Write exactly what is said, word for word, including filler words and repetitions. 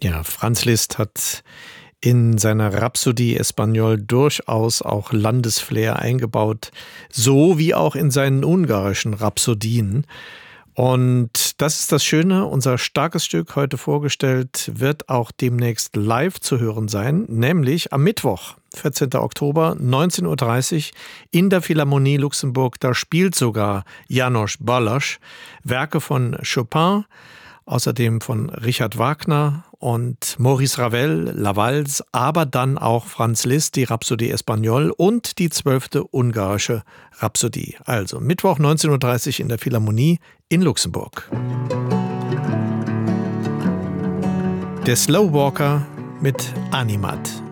Ja, Franz Liszt hat in seiner Rhapsodie Espagnole durchaus auch Landesflair eingebaut, so wie auch in seinen ungarischen Rhapsodien. Und das ist das Schöne, unser starkes Stück, heute vorgestellt, wird auch demnächst live zu hören sein, nämlich am Mittwoch, vierzehnten Oktober, neunzehn Uhr dreißig in der Philharmonie Luxemburg. Da spielt sogar János Balázs Werke von Chopin, außerdem von Richard Wagner und Maurice Ravel, La Valse, aber dann auch Franz Liszt, die Rhapsodie Espagnole und die zwölfte ungarische Rhapsodie. Also Mittwoch neunzehn Uhr dreißig in der Philharmonie in Luxemburg. Der Slow Walker mit Animat.